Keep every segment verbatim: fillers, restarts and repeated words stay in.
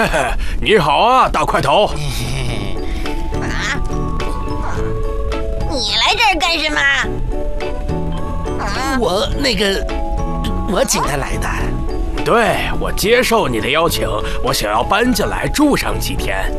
你好啊，大块头。 啊？你来这儿干什么？啊、 我那个，我请他来的。 对，我接受你的邀请，我想要搬进来住上几天。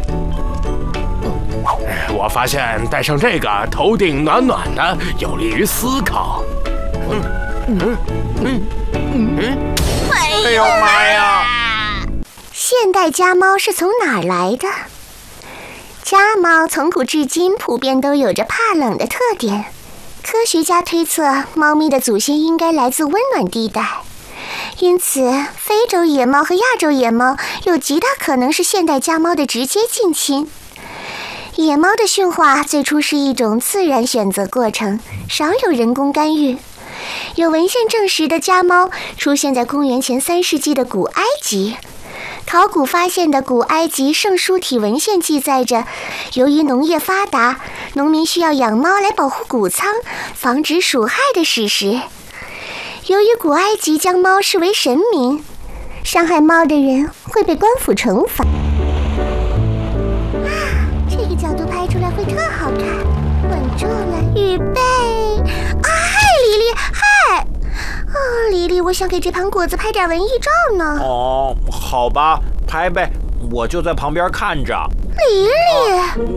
我发现戴上这个，头顶暖暖的，有利于思考。嗯嗯嗯嗯。 哎呦妈呀！ 现代家猫是从哪儿来的？家猫从古至今普遍都有着怕冷的特点。科学家推测，猫咪的祖先应该来自温暖地带，因此非洲野猫和亚洲野猫有极大可能是现代家猫的直接近亲。野猫的驯化最初是一种自然选择过程，少有人工干预。有文献证实的家猫出现在公元前三世纪的古埃及。考古发现的古埃及圣书体文献记载着，由于农业发达，农民需要养猫来保护谷仓，防止鼠害的史实。由于古埃及将猫视为神明，伤害猫的人会被官府惩罚。啊，这个角度拍出来会特好看。稳住了，预备。啊，嗨，黎黎，嗨！啊，黎黎，我想给这盘果子拍点文艺照呢。 哦，好吧，拍呗，我就在旁边看着。 黎黎。